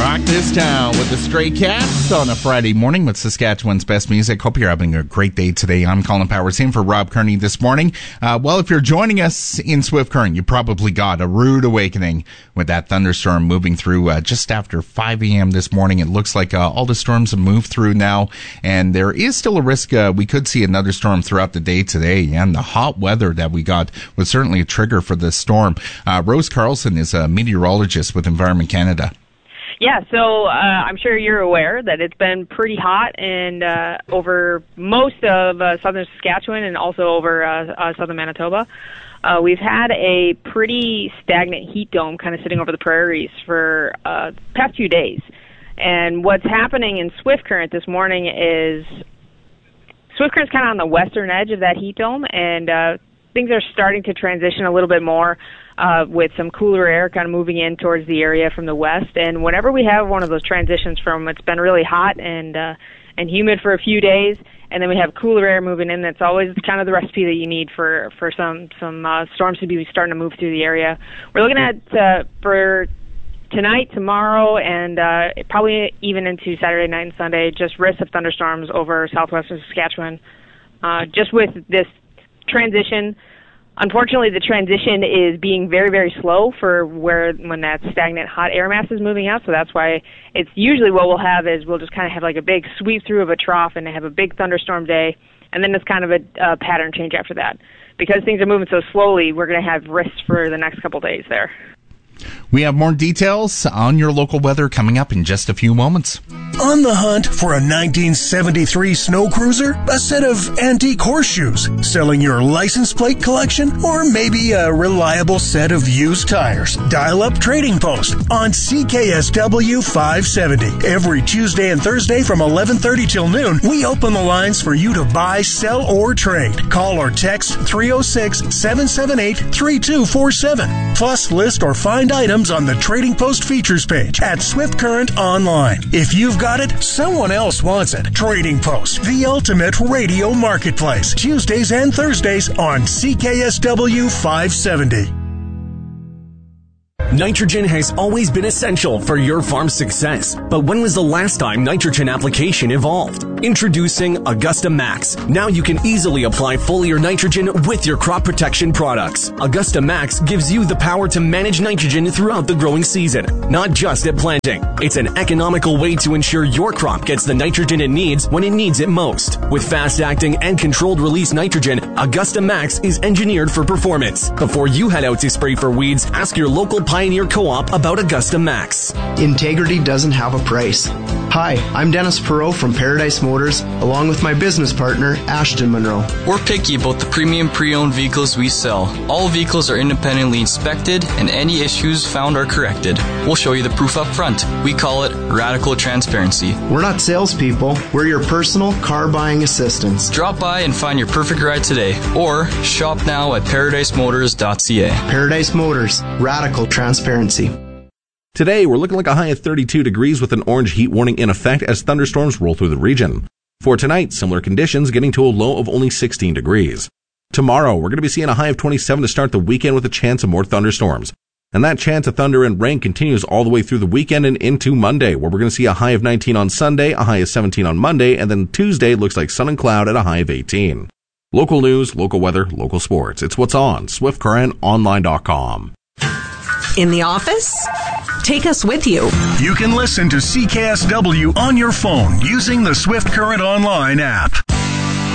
Rock this town with the Stray Cats on a Friday morning with Saskatchewan's best music. Hope you're having a great day today. I'm Colin Powers in for Rob Kearney this morning. Well, if you're joining us in Swift Current, you probably got a rude awakening with that thunderstorm moving through just after 5 a.m. this morning. It looks like all the storms have moved through now, and there is still a risk we could see another storm throughout the day today. And the hot weather that we got was certainly a trigger for this storm. Rose Carlson is a meteorologist with Environment Canada. Yeah, so I'm sure you're aware that it's been pretty hot and over most of southern Saskatchewan and also over southern Manitoba. We've had a pretty stagnant heat dome kind of sitting over the prairies for the past few days. And what's happening in Swift Current this morning is Swift Current's kind of on the western edge of that heat dome, and things are starting to transition a little bit more with some cooler air kind of moving in towards the area from the west. And whenever we have one of those transitions from it's been really hot and humid for a few days, and then we have cooler air moving in, that's always kind of the recipe that you need for some storms to be starting to move through the area. We're looking at for tonight, tomorrow, and probably even into Saturday night and Sunday, just risks of thunderstorms over southwestern Saskatchewan. Just with this transition, unfortunately, the transition is being very, very slow for when that stagnant hot air mass is moving out. So that's why it's usually what we'll have is we'll just kind of have like a big sweep through of a trough and have a big thunderstorm day, and then it's kind of a pattern change after that. Because things are moving so slowly, we're going to have risks for the next couple days there. We have more details on your local weather coming up in just a few moments. On the hunt for a 1973 snow cruiser, a set of antique horseshoes, selling your license plate collection, or maybe a reliable set of used tires? Dial up Trading Post on CKSW 570. Every Tuesday and Thursday from 11:30 till noon, we open the lines for you to buy, sell, or trade. Call or text 306-778-3247. Plus, list or find items on the Trading Post features page at Swift Current Online. If you've got it, someone else wants it. Trading Post, the ultimate radio marketplace. Tuesdays and Thursdays on CKSW 570. Nitrogen has always been essential for your farm's success. But when was the last time nitrogen application evolved? Introducing Augusta Max. Now you can easily apply foliar nitrogen with your crop protection products. Augusta Max gives you the power to manage nitrogen throughout the growing season, not just at planting. It's an economical way to ensure your crop gets the nitrogen it needs when it needs it most. With fast-acting and controlled release nitrogen, Augusta Max is engineered for performance. Before you head out to spray for weeds, ask your local Pioneer Co-op about Augusta Max. Integrity doesn't have a price. Hi, I'm Dennis Perot from Paradise Motors, along with my business partner, Ashton Monroe. We're picky about the premium pre-owned vehicles we sell. All vehicles are independently inspected, and any issues found are corrected. We'll show you the proof up front. We call it radical transparency. We're not salespeople. We're your personal car buying assistants. Drop by and find your perfect ride today, or shop now at ParadiseMotors.ca. Paradise Motors, radical transparency. Today, we're looking like a high of 32 degrees with an orange heat warning in effect as thunderstorms roll through the region. For tonight, similar conditions getting to a low of only 16 degrees. Tomorrow, we're going to be seeing a high of 27 to start the weekend with a chance of more thunderstorms. And that chance of thunder and rain continues all the way through the weekend and into Monday, where we're going to see a high of 19 on Sunday, a high of 17 on Monday, and then Tuesday looks like sun and cloud at a high of 18. Local news, local weather, local sports. It's what's on SwiftCurrentOnline.com. In the office? Take us with you. You can listen to CKSW on your phone using the Swift Current Online app.